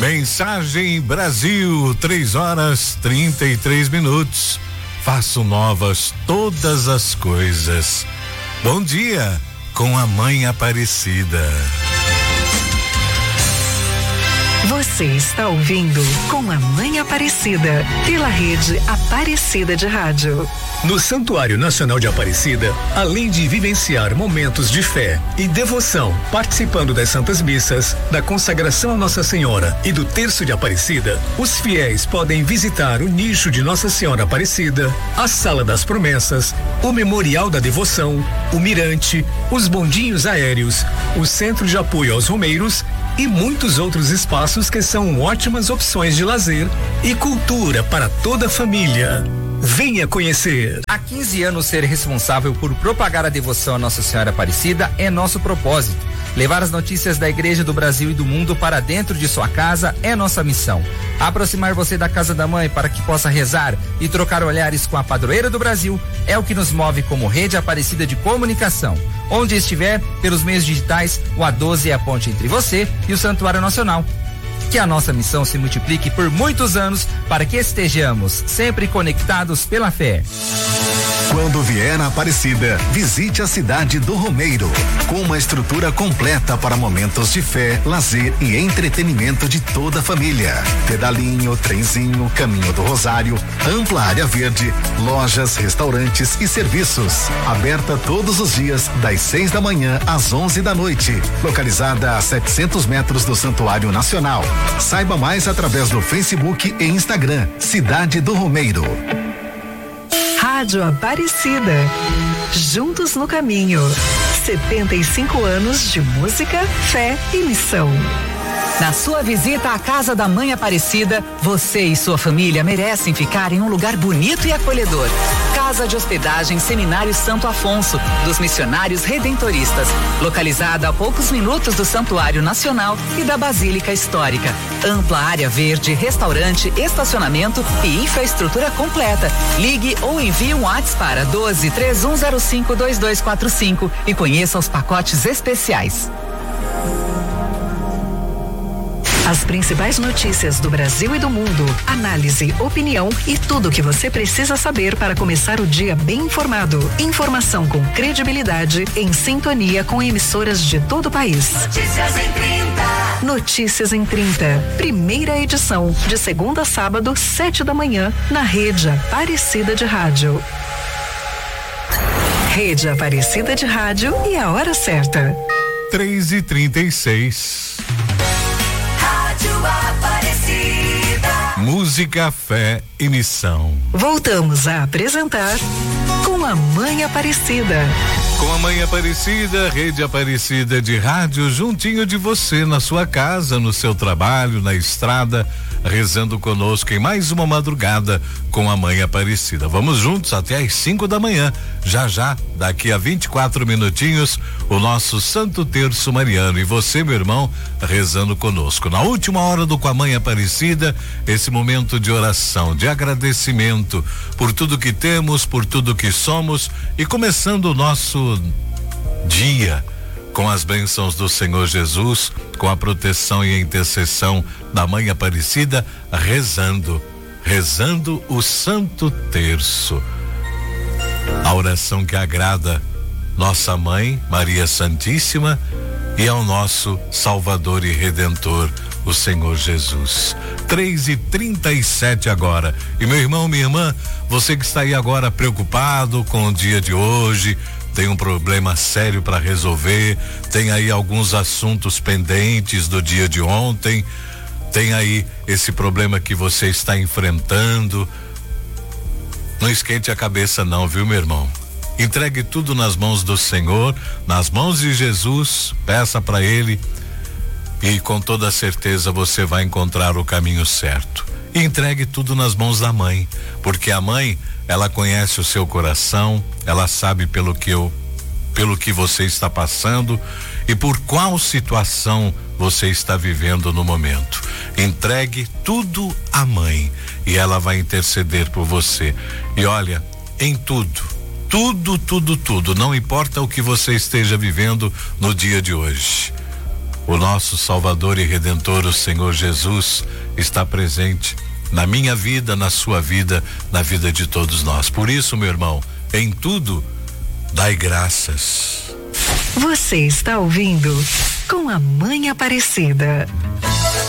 Mensagem Brasil, 3h33. Faço novas todas as coisas. Bom dia com a Mãe Aparecida. Você está ouvindo Com a Mãe Aparecida, pela rede Aparecida de Rádio. No Santuário Nacional de Aparecida, além de vivenciar momentos de fé e devoção, participando das Santas Missas, da consagração a Nossa Senhora e do Terço de Aparecida, os fiéis podem visitar o nicho de Nossa Senhora Aparecida, a Sala das Promessas, o Memorial da Devoção, o Mirante, os bondinhos aéreos, o Centro de Apoio aos Romeiros e muitos outros espaços que são ótimas opções de lazer e cultura para toda a família. Venha conhecer. Há 15 anos, ser responsável por propagar a devoção a Nossa Senhora Aparecida é nosso propósito. Levar as notícias da Igreja do Brasil e do mundo para dentro de sua casa é nossa missão. Aproximar você da Casa da Mãe para que possa rezar e trocar olhares com a padroeira do Brasil é o que nos move como Rede Aparecida de Comunicação. Onde estiver, pelos meios digitais, o A12 é a ponte entre você e o Santuário Nacional. Que a nossa missão se multiplique por muitos anos para que estejamos sempre conectados pela fé. Quando vier na Aparecida, visite a cidade do Romeiro, com uma estrutura completa para momentos de fé, lazer e entretenimento de toda a família. Pedalinho, trenzinho, caminho do Rosário, ampla área verde, lojas, restaurantes e serviços. Aberta todos os dias, das 6 da manhã às 11 da noite. Localizada a 700 metros do Santuário Nacional. Saiba mais através do Facebook e Instagram, Cidade do Romeiro. Rádio Aparecida. Juntos no caminho. 75 anos de música, fé e missão. Na sua visita à Casa da Mãe Aparecida, você e sua família merecem ficar em um lugar bonito e acolhedor. Casa de Hospedagem Seminário Santo Afonso, dos Missionários Redentoristas, localizada a poucos minutos do Santuário Nacional e da Basílica Histórica. Ampla área verde, restaurante, estacionamento e infraestrutura completa. Ligue ou envie um WhatsApp para 12-3105-2245 e conheça os pacotes especiais. As principais notícias do Brasil e do mundo, análise, opinião e tudo o que você precisa saber para começar o dia bem informado. Informação com credibilidade, em sintonia com emissoras de todo o país. Notícias em 30. Notícias em 30. Primeira edição, de segunda a sábado, 7 da manhã, na Rede Aparecida de Rádio. Rede Aparecida de Rádio e a hora certa. 3h36. Aparecida. Música, fé e missão. Voltamos a apresentar Com a Mãe Aparecida. Com a Mãe Aparecida, Rede Aparecida de Rádio, juntinho de você, na sua casa, no seu trabalho, na estrada, rezando conosco em mais uma madrugada com a Mãe Aparecida. Vamos juntos até às 5 da manhã. Já, daqui a 24 minutinhos, o nosso Santo Terço Mariano. E você, meu irmão, rezando conosco. Na última hora do Com a Mãe Aparecida, esse momento de oração, de agradecimento por tudo que temos, por tudo que somos, e começando o nosso dia com as bênçãos do Senhor Jesus, com a proteção e a intercessão da Mãe Aparecida, rezando o Santo Terço. A oração que agrada nossa Mãe, Maria Santíssima, e ao nosso Salvador e Redentor, o Senhor Jesus. 3h37 agora. E meu irmão, minha irmã, você que está aí agora preocupado com o dia de hoje, tem um problema sério para resolver, tem aí alguns assuntos pendentes do dia de ontem, tem aí esse problema que você está enfrentando. Não esquente a cabeça não, viu, meu irmão? Entregue tudo nas mãos do Senhor, nas mãos de Jesus, peça para Ele e com toda certeza você vai encontrar o caminho certo. E entregue tudo nas mãos da mãe, porque a mãe, ela conhece o seu coração, ela sabe pelo que você está passando e por qual situação você está vivendo no momento. Entregue tudo à mãe e ela vai interceder por você. E olha, em tudo, não importa o que você esteja vivendo no dia de hoje. o nosso Salvador e Redentor, o Senhor Jesus, está presente na minha vida, na sua vida, na vida de todos nós. Por isso, meu irmão, em tudo, dai graças. Você está ouvindo Com a Mãe Aparecida.